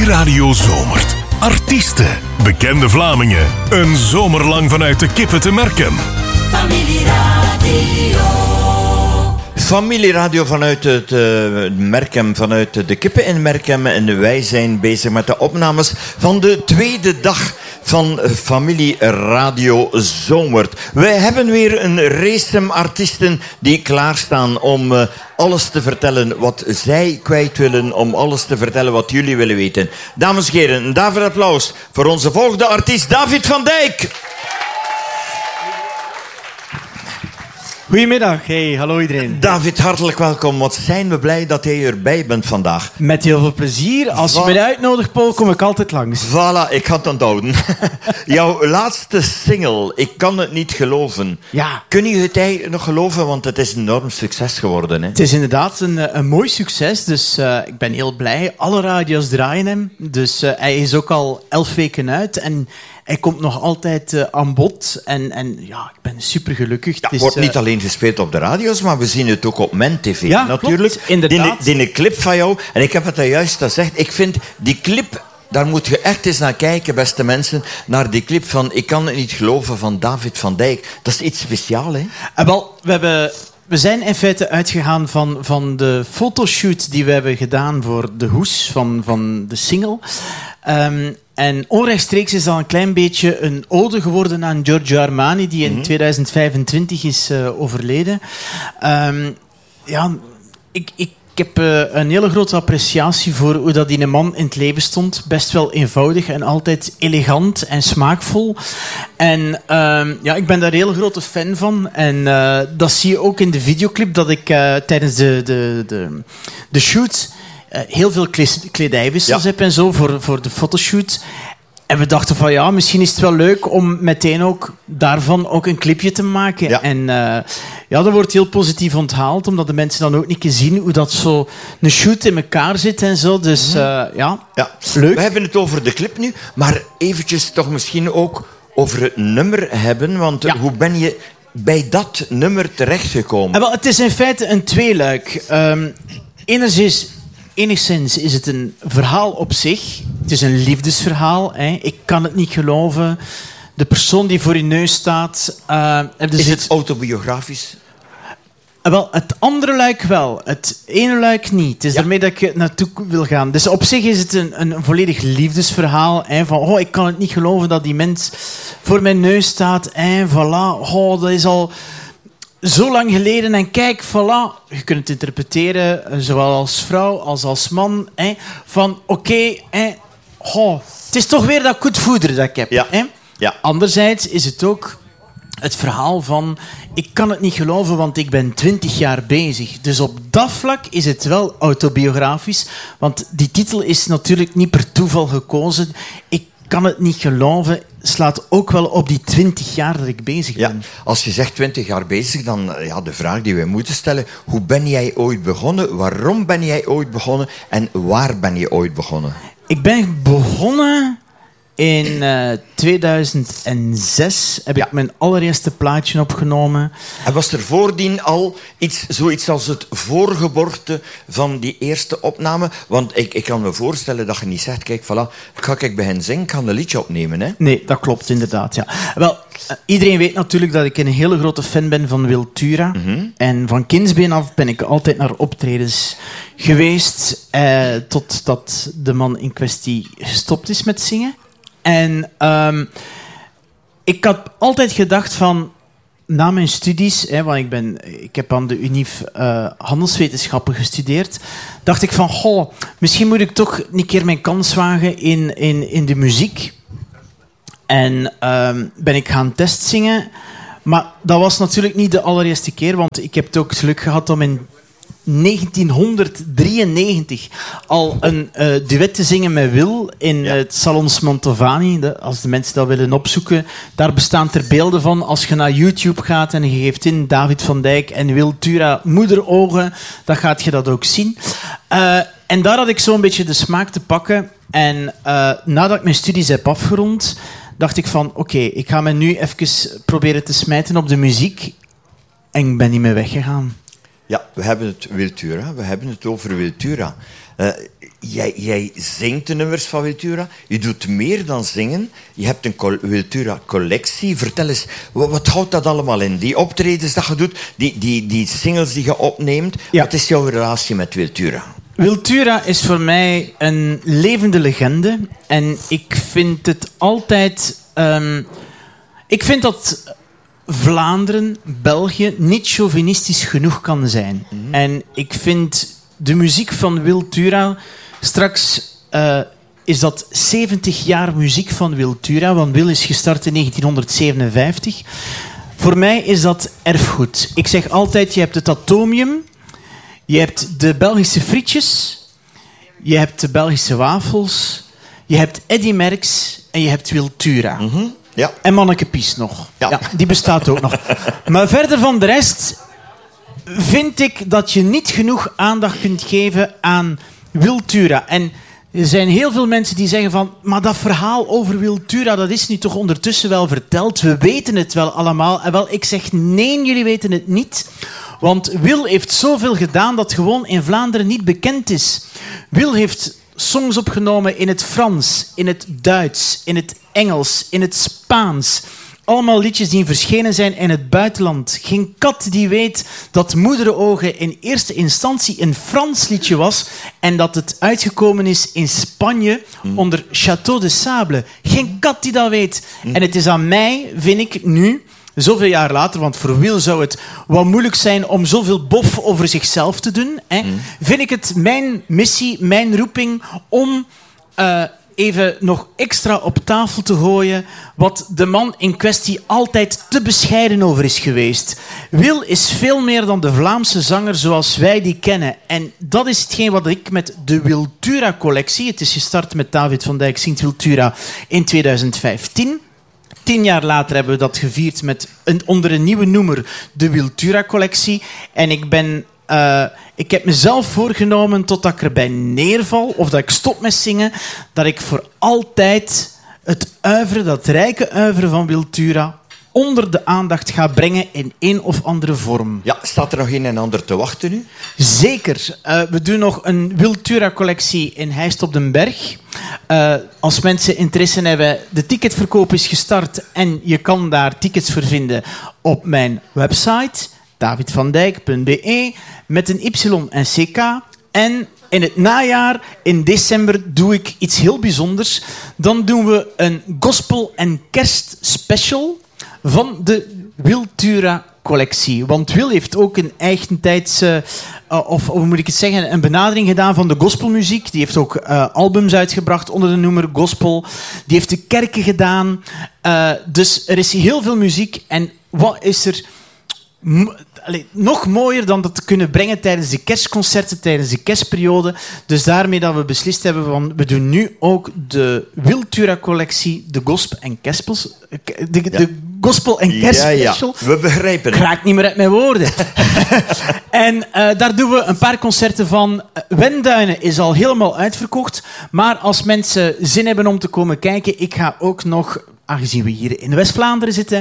Familieradio zomert. Artiesten, bekende Vlamingen. Een zomer lang vanuit de Kippen te Merkem. Familieradio vanuit het Merkem, vanuit de Kippen in Merkem. En wij zijn bezig met de opnames van de tweede dag van Familieradio Zomert. Wij hebben weer een race artiesten die klaarstaan om alles te vertellen wat zij kwijt willen, om alles te vertellen wat jullie willen weten. Dames en heren, een daverend applaus voor onze volgende artiest, David van Dijk. Goedemiddag, hey, hallo iedereen. David, hartelijk welkom. Wat zijn we blij dat jij erbij bent vandaag. Met heel veel plezier. Als je mij uitnodigt, Paul, kom ik altijd langs. Voilà, ik ga het onthouden. Jouw laatste single, Ik kan het niet geloven. Ja. Kun je het eigenlijk nog geloven? Want het is een enorm succes geworden. Hè? Het is inderdaad een mooi succes, dus ik ben heel blij. Alle radio's draaien hem, dus hij is ook al 11 weken uit en hij komt nog altijd aan bod. En ja, ik ben super gelukkig. Ja, het wordt niet alleen gespeeld op de radio's, maar we zien het ook op MenTV. Ja, natuurlijk. Klopt, inderdaad. Die clip van jou, en ik heb het daar juist gezegd, ik vind die clip, daar moet je echt eens naar kijken, beste mensen, naar die clip van Ik kan het niet geloven van David van Dijk. Dat is iets speciaals, hè? Wel, we zijn in feite uitgegaan van de fotoshoot die we hebben gedaan voor de hoes van de single. En onrechtstreeks is dat een klein beetje een ode geworden aan Giorgio Armani, die in 2025 is overleden. Ja, ik heb een hele grote appreciatie voor hoe dat die man in het leven stond. Best wel eenvoudig en altijd elegant en smaakvol. En ja, ik ben daar een hele grote fan van. En dat zie je ook in de videoclip dat ik tijdens de shoot heel veel kledijwissels heb en zo voor de fotoshoot. En we dachten van ja, misschien is het wel leuk om meteen ook daarvan ook een clipje te maken. Ja. En ja, dat wordt heel positief onthaald, omdat de mensen dan ook niet kunnen zien hoe dat zo een shoot in elkaar zit en zo. Dus ja, leuk. We hebben het over de clip nu, maar eventjes toch misschien ook over het nummer hebben. Want hoe ben je bij dat nummer terechtgekomen? Wel, het is in feite een tweeluik. Enigszins is het een verhaal op zich. Het is een liefdesverhaal. Hè. Ik kan het niet geloven. De persoon die voor je neus staat... is het autobiografisch? Wel, het andere luik wel. Het ene luik niet. Het is daarmee dat ik naartoe wil gaan. Dus op zich is het een volledig liefdesverhaal. Hè, van, oh, ik kan het niet geloven dat die mens voor mijn neus staat. Hè, voilà. Oh, dat is al... zo lang geleden en kijk, voilà, je kunt het interpreteren, zowel als vrouw als man, hè, van oké, het is toch weer dat goed voeder dat ik heb. Ja. Hè? Ja. Anderzijds is het ook het verhaal van, ik kan het niet geloven, want ik ben 20 jaar bezig. Dus op dat vlak is het wel autobiografisch, want die titel is natuurlijk niet per toeval gekozen. Ik kan het niet geloven, slaat ook wel op die 20 jaar dat ik bezig ben. Ja, als je zegt 20 jaar bezig, dan de vraag die wij moeten stellen, hoe ben jij ooit begonnen? Waarom ben jij ooit begonnen? En waar ben je ooit begonnen? Ik ben begonnen in 2006. Heb ik mijn allereerste plaatje opgenomen. En was er voordien al zoiets als het voorgeboorte van die eerste opname? Want ik kan me voorstellen dat je niet zegt, kijk, voilà, ga ik bij hen zingen, ik kan een liedje opnemen. Hè? Nee, dat klopt inderdaad, ja. Wel, iedereen weet natuurlijk dat ik een hele grote fan ben van Wiltura. En van kindsbeen af ben ik altijd naar optredens geweest, totdat de man in kwestie gestopt is met zingen. En ik had altijd gedacht van, na mijn studies, want ik heb aan de UNIF handelswetenschappen gestudeerd, dacht ik van, misschien moet ik toch een keer mijn kans wagen in de muziek. En ben ik gaan testzingen. Maar dat was natuurlijk niet de allereerste keer, want ik heb het ook geluk gehad om in 1993 al een duet te zingen met Wil in het Salons Mantovani. Als de mensen dat willen opzoeken, daar bestaan er beelden van. Als je naar YouTube gaat en je geeft in David van Dijk en Wiltura moederogen, dan gaat je dat ook zien. En daar had ik zo'n beetje de smaak te pakken. En nadat ik mijn studies heb afgerond, dacht ik van, oké, ik ga me nu even proberen te smijten op de muziek. En ik ben niet meer weggegaan. Ja, we hebben het Wiltura. We hebben het over Wiltura. Jij zingt de nummers van Wiltura. Je doet meer dan zingen. Je hebt een Wiltura-collectie. Vertel eens, wat houdt dat allemaal in? Die optredens dat je doet, die singles die je opneemt. Ja. Wat is jouw relatie met Wiltura? Wiltura is voor mij een levende legende. En ik vind het altijd... ik vind dat Vlaanderen, België, niet chauvinistisch genoeg kan zijn. Mm-hmm. En ik vind de muziek van Wiltura... Straks is dat 70 jaar muziek van Wiltura, want Wil is gestart in 1957. Voor mij is dat erfgoed. Ik zeg altijd, je hebt het Atomium, je hebt de Belgische frietjes, je hebt de Belgische wafels, je hebt Eddy Merckx en je hebt Wiltura. Mm-hmm. Ja. En Manneke Pies nog. Ja, die bestaat ook nog. Maar verder van de rest vind ik dat je niet genoeg aandacht kunt geven aan Wiltura. En er zijn heel veel mensen die zeggen van... Maar dat verhaal over Wiltura, dat is nu toch ondertussen wel verteld? We weten het wel allemaal. En wel, ik zeg nee, jullie weten het niet. Want Wil heeft zoveel gedaan dat gewoon in Vlaanderen niet bekend is. Wil heeft songs opgenomen in het Frans, in het Duits, in het Engels, in het Spaans... Allemaal liedjes die verschenen zijn in het buitenland. Geen kat die weet dat Moederogen in eerste instantie een Frans liedje was en dat het uitgekomen is in Spanje onder Château de Sable. Geen kat die dat weet. En het is aan mij, vind ik, nu, zoveel jaar later, want voor Wil zou het wat moeilijk zijn om zoveel bof over zichzelf te doen, vind ik het mijn missie, mijn roeping om... even nog extra op tafel te gooien wat de man in kwestie altijd te bescheiden over is geweest. Wil is veel meer dan de Vlaamse zanger zoals wij die kennen. En dat is hetgeen wat ik met de Wiltura-collectie... Het is gestart met David van Dijk Zingt Wiltura in 2015... 10 jaar later hebben we dat gevierd met onder een nieuwe noemer, de Wiltura-collectie. En ik heb mezelf voorgenomen, totdat ik erbij neerval, of dat ik stop met zingen, dat ik voor altijd het uiveren, dat rijke uiveren van Wiltura, onder de aandacht ga brengen in een of andere vorm. Ja, staat er nog een en ander te wachten nu? Zeker. We doen nog een Wiltura-collectie in Heist op den Berg. Als mensen interesse hebben, de ticketverkoop is gestart en je kan daar tickets voor vinden op mijn website davidvandijk.be met een Y en CK. En in het najaar, in december, doe ik iets heel bijzonders. Dan doen we een gospel- en kerstspecial van de Wiltura-collectie. Want Wil heeft ook een eigentijdse, of hoe moet ik het zeggen, een benadering gedaan van de gospelmuziek. Die heeft ook albums uitgebracht onder de noemer gospel. Die heeft de kerken gedaan. Dus er is heel veel muziek. En wat is er... nog mooier dan dat te kunnen brengen tijdens de kerstconcerten, tijdens de kerstperiode. Dus daarmee dat we beslist hebben van... We doen nu ook de Wiltura-collectie, de gospel en kerstspecial. De gospel en kerstspecial. Ja. We begrijpen het. Ik raak niet meer uit mijn woorden. En daar doen we een paar concerten van. Wenduinen is al helemaal uitverkocht. Maar als mensen zin hebben om te komen kijken, ik ga ook nog, aangezien we hier in West-Vlaanderen zitten...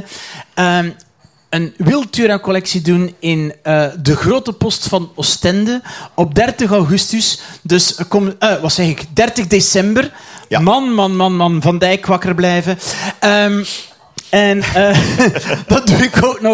een Wiltura-collectie doen in de Grote Post van Oostende op 30 augustus. Dus 30 december. Ja. Man, Van Dijk wakker blijven. En dat doe ik ook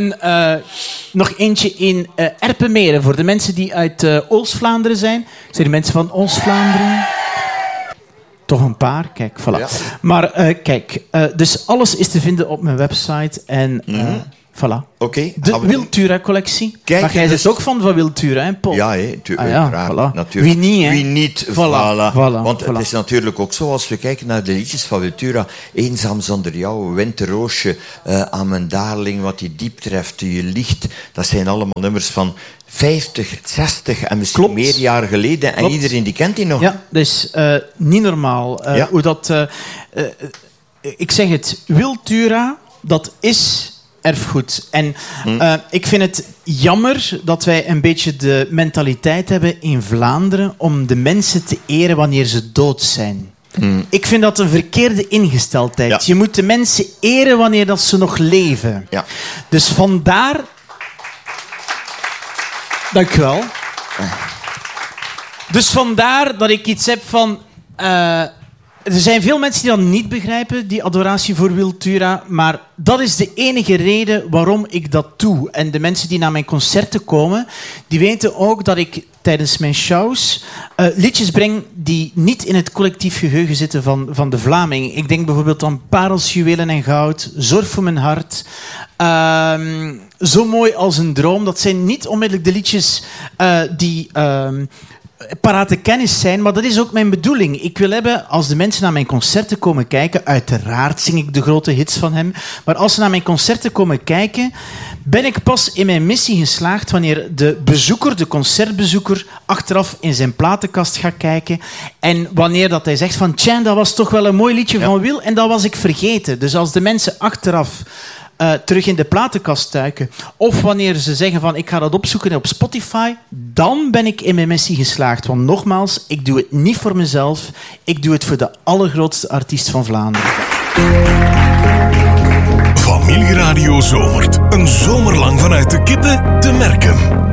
nog eentje in Erpenmeren. Voor de mensen die uit Oost-Vlaanderen zijn. Zijn de mensen van Oost-Vlaanderen? Toch een paar, kijk, voilà. Ja. Maar kijk, dus alles is te vinden op mijn website en... Voilà. Okay, de Wiltura-collectie. Maar jij bent ook van Wiltura, hè, Paul? Ja, voilà. Natuurlijk. Wie niet, hè? Wie niet, voilà. Want het is natuurlijk ook zo, als we kijken naar de liedjes van Wiltura, Eenzaam zonder jou, Winterroosje, Aan mijn darling, wat je diep treft, je licht, dat zijn allemaal nummers van 50, 60 en misschien meer jaar geleden. En iedereen die kent die nog. Ja, dat is niet normaal. Hoe dat... ik zeg het, Wiltura, dat is... erfgoed. En ik vind het jammer dat wij een beetje de mentaliteit hebben in Vlaanderen om de mensen te eren wanneer ze dood zijn. Ik vind dat een verkeerde ingesteldheid. Ja. Je moet de mensen eren wanneer dat ze nog leven. Ja. Dus vandaar... Dank u wel. Dus vandaar dat ik iets heb van... er zijn veel mensen die dat niet begrijpen, die adoratie voor Wiltura. Maar dat is de enige reden waarom ik dat doe. En de mensen die naar mijn concerten komen, die weten ook dat ik tijdens mijn shows liedjes breng die niet in het collectief geheugen zitten van de Vlaming. Ik denk bijvoorbeeld aan Parels, Juwelen en Goud, Zorg voor mijn hart... Zo mooi als een droom. Dat zijn niet onmiddellijk de liedjes die parate kennis zijn, maar dat is ook mijn bedoeling. Ik wil hebben, als de mensen naar mijn concerten komen kijken, uiteraard zing ik de grote hits van hem, maar als ze naar mijn concerten komen kijken, ben ik pas in mijn missie geslaagd wanneer de bezoeker, de concertbezoeker, achteraf in zijn platenkast gaat kijken en wanneer dat hij zegt van, tja, dat was toch wel een mooi liedje van Wil en dat was ik vergeten. Dus als de mensen achteraf terug in de platenkast duiken. Of wanneer ze zeggen van ik ga dat opzoeken op Spotify, dan ben ik in mijn missie geslaagd. Want nogmaals, ik doe het niet voor mezelf. Ik doe het voor de allergrootste artiest van Vlaanderen. Familieradio Zomert. Een zomerlang vanuit de Kippen te Merkem.